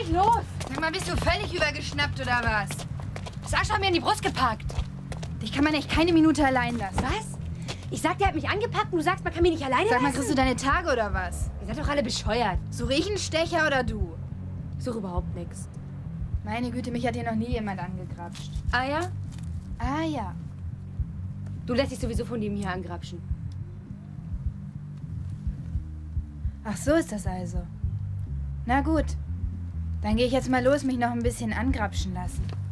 mich los! Sag mal, bist du völlig übergeschnappt oder was? Das Arsch hat mir in die Brust gepackt. Dich kann man echt keine Minute allein lassen. Was? Ich sag, der hat mich angepackt und du sagst, man kann mich nicht alleine Sag mal, lassen? kriegst du deine Tage oder was? Ihr seid doch alle bescheuert. Suche ich einen Stecher oder du? Ich suche überhaupt nichts. Meine Güte, mich hat hier noch nie jemand angegrapscht. Ah ja? Ah ja. Du lässt dich sowieso von dem hier angrapschen. Ach, so ist das also. Na gut. Dann gehe ich jetzt mal los, mich noch ein bisschen angrapschen lassen.